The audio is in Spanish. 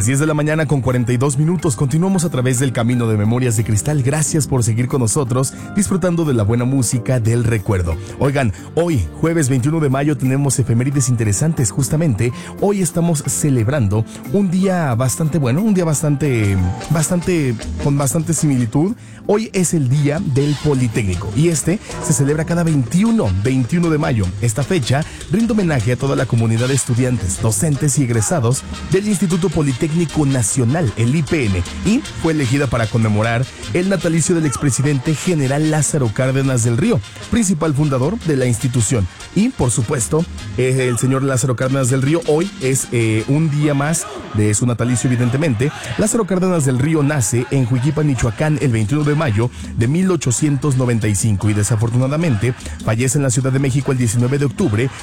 Las 10 de la mañana con 42 minutos. Continuamos a través del camino de Memorias de Cristal. Gracias por seguir con nosotros, disfrutando de la buena música del recuerdo. Oigan, hoy, jueves 21 de mayo, tenemos efemérides interesantes. Justamente, hoy estamos celebrando un día bastante bueno, un día con bastante similitud. Hoy es el Día del Politécnico y se celebra cada 21 de mayo. Esta fecha rinde homenaje a toda la comunidad de estudiantes, docentes y egresados del Instituto Politécnico Nacional, el IPN, y fue elegida para conmemorar el natalicio del expresidente general Lázaro Cárdenas del Río, principal fundador de la institución. Y, por supuesto, el señor Lázaro Cárdenas del Río hoy es un día más de su natalicio, evidentemente. Lázaro Cárdenas del Río nace en Juiquipan, Michoacán, el 21 de mayo de 1895 y desafortunadamente fallece en la Ciudad de México el 19 de octubre